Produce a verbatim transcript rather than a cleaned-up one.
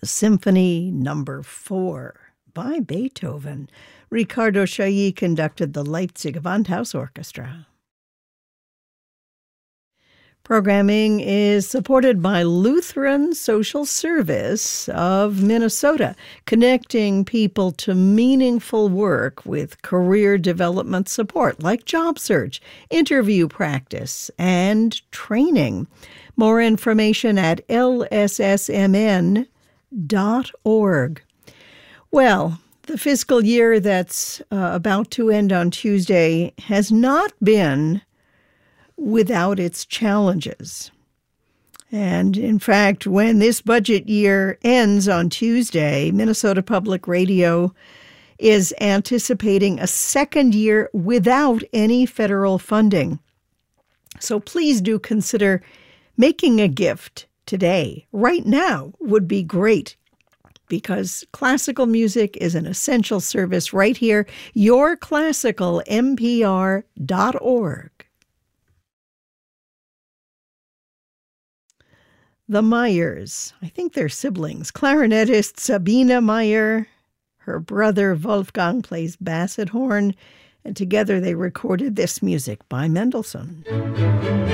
Symphony Number Four by Beethoven. Riccardo Chailly conducted the Leipzig Gewandhaus Orchestra. Programming is supported by Lutheran Social Service of Minnesota, connecting people to meaningful work with career development support like job search, interview practice, and training. More information at L S S M N dot org. Well, the fiscal year that's uh, about to end on Tuesday has not been without its challenges. And in fact, when this budget year ends on Tuesday, Minnesota Public Radio is anticipating a second year without any federal funding. So please do consider making a gift today. Right now would be great, because classical music is an essential service right here. your classical M P R dot org. The Meyers, I think they're siblings. Clarinetist Sabine Meyer, her brother Wolfgang plays basset horn, and together they recorded this music by Mendelssohn.